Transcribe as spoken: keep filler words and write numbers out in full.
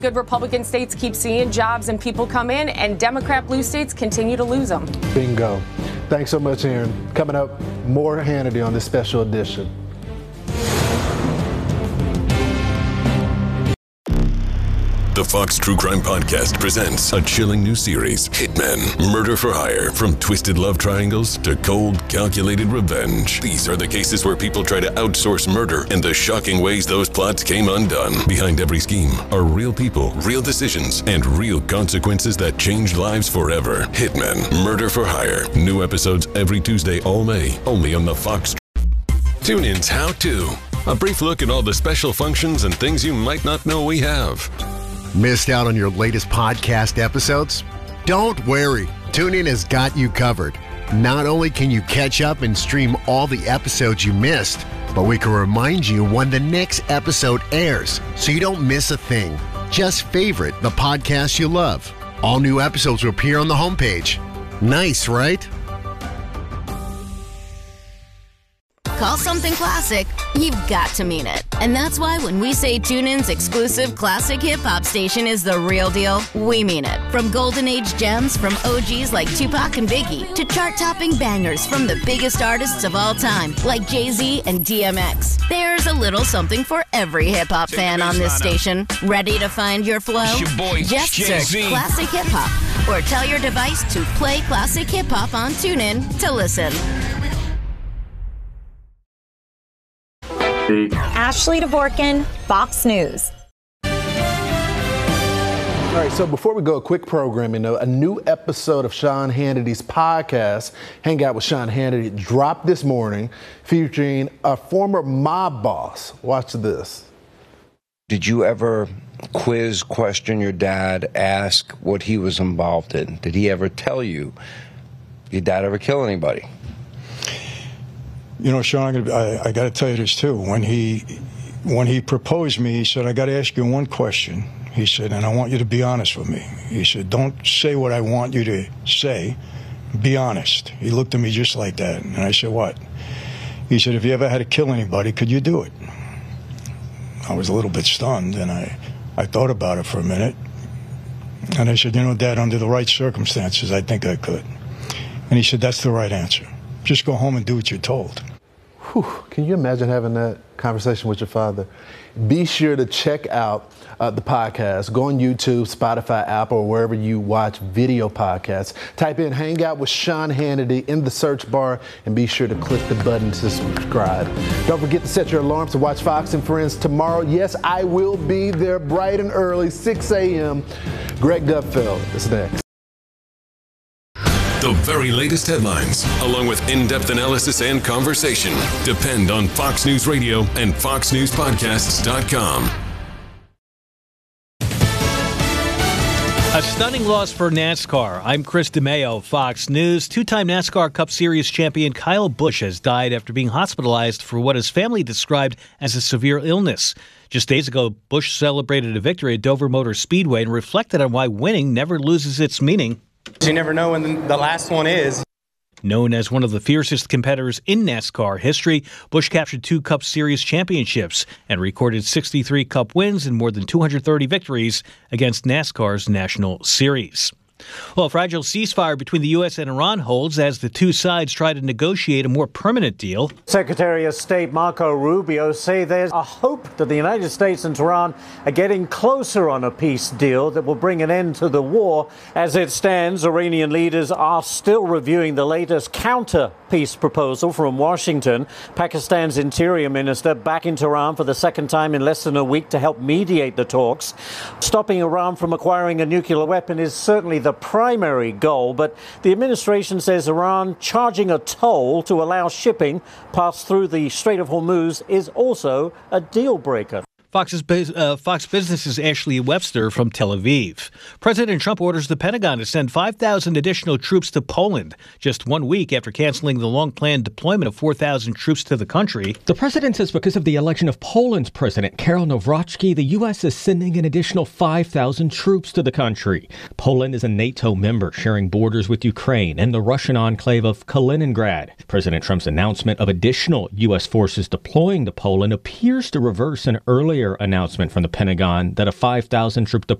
Good Republican states keep seeing jobs and people come in, and Democrat blue states continue to lose them. Bingo. Thanks so much, Aaron. Coming up, more Hannity on this special edition. The Fox True Crime Podcast presents a chilling new series, Hitmen, Murder for Hire. From twisted love triangles to cold, calculated revenge. These are the cases where people try to outsource murder and the shocking ways those plots came undone. Behind every scheme are real people, real decisions, and real consequences that change lives forever. Hitmen, Murder for Hire. New episodes every Tuesday all May, only on the Fox. TuneIn's How To. A brief look at all the special functions and things you might not know we have. Missed out on your latest podcast episodes? Don't worry. TuneIn has got you covered. Not only can you catch up and stream all the episodes you missed, but we can remind you when the next episode airs so you don't miss a thing. Just favorite the podcast you love. All new episodes will appear on the homepage. Nice, right? Call something classic, you've got to mean it. And that's why when we say TuneIn's exclusive classic hip-hop station is the real deal, we mean it. From golden age gems from O Gs like Tupac and Biggie to chart-topping bangers from the biggest artists of all time like Jay-Z and D M X. There's a little something for every hip-hop fan on this station. Ready to find your flow? Your boy, Just Jay-Z. search Classic Hip-Hop or tell your device to play Classic Hip-Hop on TuneIn to listen. Ashley Dvorkin, Fox News. All right, so before we go, a quick programming note. A new episode of Sean Hannity's podcast, Hang Out with Sean Hannity, dropped this morning, featuring a former mob boss. Watch this. Did you ever quiz, question your dad, ask what he was involved in? Did he ever tell you, your dad ever kill anybody? You know, Sean, I, I got to tell you this, too. When he when he proposed me, he said, I got to ask you one question. He said, and I want you to be honest with me. He said, don't say what I want you to say. Be honest. He looked at me just like that. And I said, what? He said, if you ever had to kill anybody, could you do it? I was a little bit stunned, and I, I thought about it for a minute. And I said, you know, Dad, under the right circumstances, I think I could. And he said, that's the right answer. Just go home and do what you're told. Whew, can you imagine having that conversation with your father? Be sure to check out uh, the podcast. Go on YouTube, Spotify, Apple, or wherever you watch video podcasts. Type in Hang Out with Sean Hannity in the search bar and be sure to click the button to subscribe. Don't forget to set your alarms to watch Fox and Friends tomorrow. Yes, I will be there bright and early, six a.m. Greg Gutfeld is next. The very latest headlines, along with in-depth analysis and conversation, depend on Fox News Radio and fox news podcasts dot com. A stunning loss for NASCAR. I'm Chris DeMeo, Fox News. Two-time NASCAR Cup Series champion Kyle Busch has died after being hospitalized for what his family described as a severe illness. Just days ago, Busch celebrated a victory at Dover Motor Speedway and reflected on why winning never loses its meaning. You never know when the last one is. Known as one of the fiercest competitors in NASCAR history, Busch captured two Cup Series championships and recorded sixty-three Cup wins and more than two hundred thirty victories against NASCAR's National Series. Well, a fragile ceasefire between the U S and Iran holds as the two sides try to negotiate a more permanent deal. Secretary of State Marco Rubio say there's a hope that the United States and Tehran are getting closer on a peace deal that will bring an end to the war. As it stands, Iranian leaders are still reviewing the latest counter-peace proposal from Washington. Pakistan's Interior Minister back in Tehran for the second time in less than a week to help mediate the talks. Stopping Iran from acquiring a nuclear weapon is certainly the primary goal, but the administration says Iran charging a toll to allow shipping pass through the Strait of Hormuz is also a deal breaker. Fox's, uh, Fox Business's Ashley Webster from Tel Aviv. President Trump orders the Pentagon to send five thousand additional troops to Poland, just one week after canceling the long-planned deployment of four thousand troops to the country. The president says because of the election of Poland's president, Karol Nawrocki, the U S is sending an additional five thousand troops to the country. Poland is a NATO member sharing borders with Ukraine and the Russian enclave of Kaliningrad. President Trump's announcement of additional U S forces deploying to Poland appears to reverse an earlier earlier announcement from the Pentagon that a five thousand troop